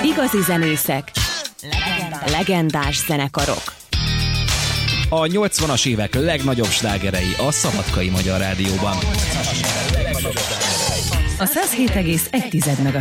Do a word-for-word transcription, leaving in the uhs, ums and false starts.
Igazi zenészek, legendás, legendás zenekarok. A nyolcvanas évek legnagyobb slágerei a Szabadkai Magyar Rádióban. A száz hét egész egy